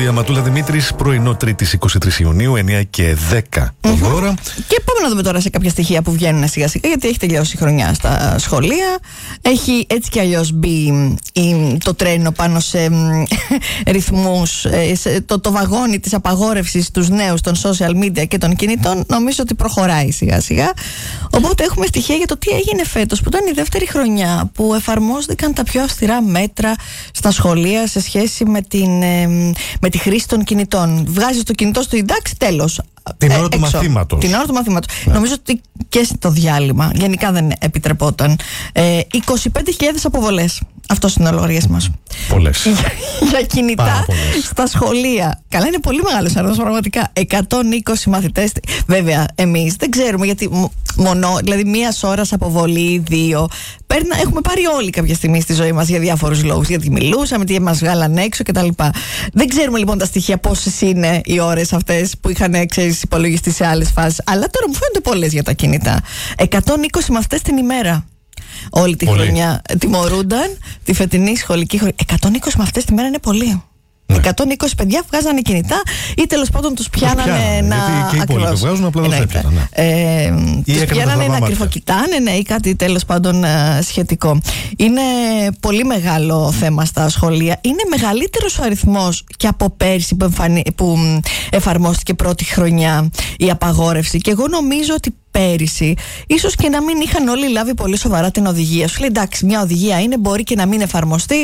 μελωδία Ματούλα Δημήτρης, πρωινό 3ης 23 Ιουνίου, 9 και 10 η ώρα. Και πάμε να δούμε τώρα σε κάποια στοιχεία που βγαίνουν σιγά σιγά, γιατί έχει τελειώσει η χρονιά στα σχολεία. Έχει έτσι κι αλλιώς μπει το τρένο πάνω σε ρυθμούς, το βαγόνι της απαγόρευσης στους νέους των social media και των κινητών. Νομίζω ότι προχωράει σιγά σιγά. Οπότε έχουμε στοιχεία για το τι έγινε φέτος, που ήταν η δεύτερη χρονιά που εφαρμόστηκαν τα πιο αυστηρά μέτρα στα σχολεία σε σχέση με τη χρήση των κινητών. Βγάζεις το κινητό στο εντάξει, τέλος. Την ώρα του μαθήματος. Την ώρα του μαθήματος. Ναι. Νομίζω ότι και στο διάλειμμα γενικά δεν επιτρεπόταν. 25.000 αποβολές. Αυτός είναι ο λογαριασμός. Πολλές. Για κινητά στα σχολεία. Καλά, είναι πολύ μεγάλος αριθμός πραγματικά. 120 μαθητές. Βέβαια, εμείς δεν ξέρουμε γιατί δηλαδή μία ώρα αποβολή, 2. Έχουμε πάρει όλοι κάποια στιγμή στη ζωή μας για διάφορους λόγους. Γιατί μιλούσαμε, γιατί μας βγάλανε έξω κτλ. Δεν ξέρουμε λοιπόν τα στοιχεία πόσες είναι οι ώρες αυτές που είχαν υπολογιστεί σε άλλες φάσεις. Αλλά τώρα μου φαίνονται πολλές για τα κινητά. 120 μαθητές την ημέρα. Όλη τη χρονιά τιμωρούνταν τη φετινή σχολική χρονιά. 120 μαθητές την μέρα είναι πολύ. Ναι. 120 παιδιά βγάζανε κινητά ή τέλος πάντων τους πιάνανε να. Γιατί και οι υπόλοιποι βγάζουν, απλά δεν έπιαναν. Τους πιάνανε να κρυφοκοιτάνε ή κάτι τέλος πάντων σχετικό. Είναι πολύ μεγάλο θέμα στα σχολεία. Είναι μεγαλύτερος ο αριθμός και από πέρσι που εφαρμόστηκε πρώτη χρονιά η απαγόρευση. Και εγώ νομίζω ότι πέρυσι, ίσως και να μην είχαν όλοι λάβει πολύ σοβαρά την οδηγία. Σου λέει εντάξει, μια οδηγία είναι, μπορεί και να μην εφαρμοστεί.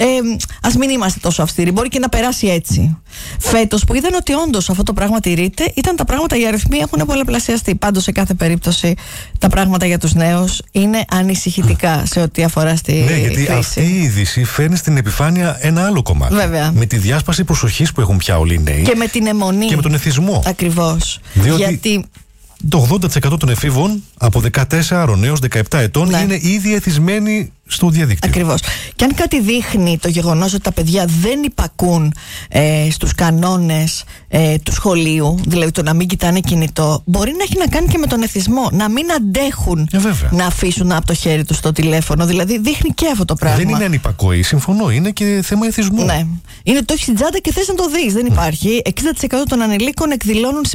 Ας μην είμαστε τόσο αυστηροί, μπορεί και να περάσει έτσι. Φέτος που είδαν ότι όντως αυτό το πράγμα τηρείται, ήταν τα πράγματα, οι αριθμοί έχουν πολλαπλασιαστεί. Πάντως σε κάθε περίπτωση τα πράγματα για τους νέους είναι ανησυχητικά σε ό,τι αφορά στη ναι, γιατί χρήση. Αυτή η είδηση φέρνει στην επιφάνεια ένα άλλο κομμάτι. Βέβαια. Με τη διάσπαση προσοχής που έχουν πια όλοι οι νέοι. Και με την αιμονή. Και με τον εθισμό. Ακριβώς. Γιατί το 80% των εφήβων από 14 έως 17 ετών είναι ήδη εθισμένοι στο διαδίκτυο. Ακριβώς. Και αν κάτι δείχνει το γεγονός ότι τα παιδιά δεν υπακούν στους κανόνες του σχολείου, δηλαδή το να μην κοιτάνε κινητό, μπορεί να έχει να κάνει και με τον εθισμό. Να μην αντέχουν να αφήσουν από το χέρι τους το τηλέφωνο. Δηλαδή δείχνει και αυτό το πράγμα. Δεν είναι ανυπακοή, συμφωνώ. Είναι και θέμα εθισμού. Ναι. Είναι το έχει στην τσάντα και θες να το δεις. Δεν υπάρχει. 60% των ανηλίκων εκδηλώνουν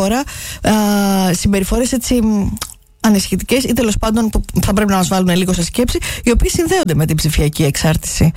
συμπεριφορές έτσι ανησυχητικές ή τέλος πάντων που θα πρέπει να μας βάλουν λίγο σε σκέψη, οι οποίοι συνδέονται με την ψηφιακή εξάρτηση.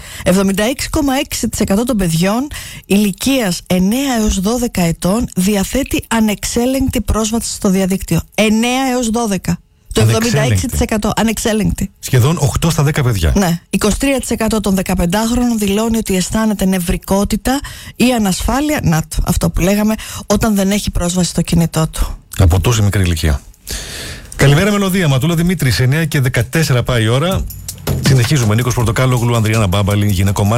76,6% των παιδιών ηλικίας 9 έως 12 ετών διαθέτει ανεξέλεγκτη πρόσβαση στο διαδίκτυο. 9 έως 12. Το 76% ανεξέλεγκτη. Σχεδόν 8 στα 10 παιδιά. Ναι. 23% των 15χρονων δηλώνει ότι αισθάνεται νευρικότητα ή ανασφάλεια, αυτό που λέγαμε, όταν δεν έχει πρόσβαση στο κινητό του. Από τόση μικρή ηλικία. Καλημέρα μελωδία, Ματούλα Δημήτρης, 9 και 14 πάει η ώρα. Συνεχίζουμε. Νίκος Πορτοκάλογλου, Ανδριάννα Μπάμπαλη, γυναικομάτι.